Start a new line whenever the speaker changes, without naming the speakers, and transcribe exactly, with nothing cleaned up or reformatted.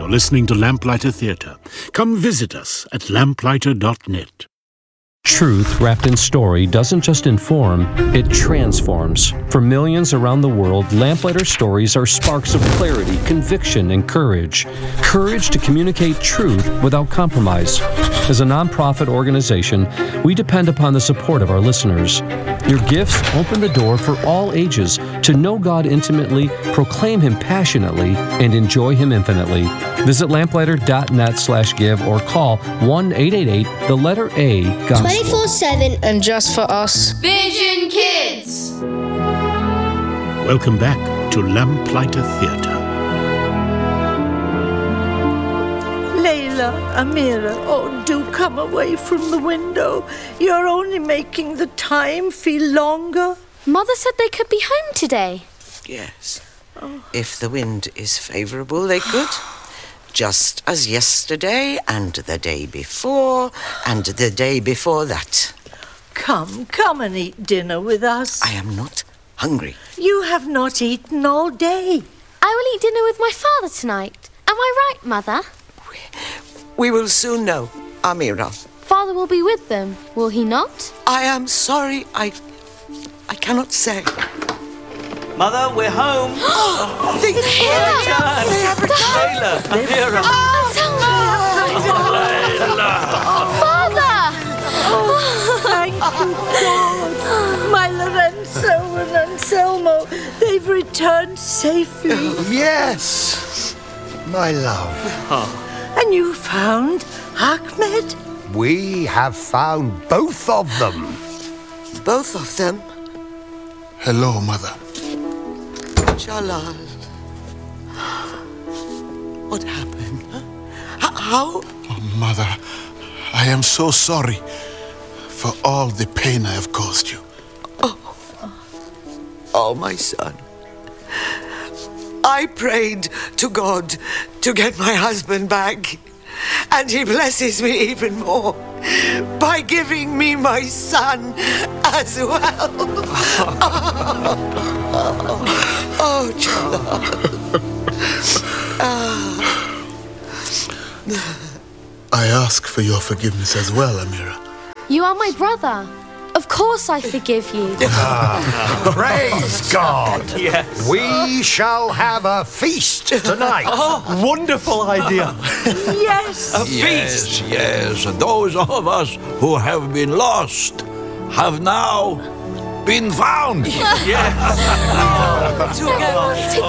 You're listening to Lamplighter Theatre. Come visit us at lamplighter dot net.
Truth wrapped in story doesn't just inform, it transforms. For millions around the world, Lamplighter stories are sparks of clarity, conviction, and courage. Courage to communicate truth without compromise. As a nonprofit organization, we depend upon the support of our listeners. Your gifts open the door for all ages to know God intimately, proclaim Him passionately, and enjoy Him infinitely. Visit lamplighter dot net slash give or call one eight eight eight, the letter A, Gospel.
twenty-four seven
And just for us.
Vision Kids!
Welcome back to Lamplighter Theatre.
Layla, Amira, oh, do come away from the window. You're only making the time feel longer.
Mother said they could be home today.
Yes. Oh. If the wind is favourable, they could. Just as yesterday, and the day before, and the day before that.
Come, come and eat dinner with us.
I am not hungry.
You have not eaten all day.
I will eat dinner with my father tonight. Am I right, Mother?
We, we will soon know, Amira.
Father will be with them, will he not?
I am sorry, I... I cannot say.
Mother, we're home.
Oh, they,
It's here.
they have returned.
Layla, Amira.
Father!
Oh, thank you, God. My Lorenzo and Anselmo, they've returned safely.
Yes, my love.
Oh.
And you found Ahmed?
We have found both of them.
Both of them?
Hello, Mother.
Jalal. What happened? H- how?
Oh, Mother, I am so sorry for all the pain I have caused you.
Oh, oh, my son. I prayed to God to get my husband back, and He blesses me even more by giving me my son as well. Oh, oh, Jalal. Ah.
I ask for your forgiveness as well, Amira.
You are my brother. Of course I forgive you.
Ah, praise God.
Yes.
We shall have a feast tonight.
Oh, wonderful idea.
Yes.
A
Yes,
feast.
yes. Those of us who have been lost have now been found.
Yes.
Together.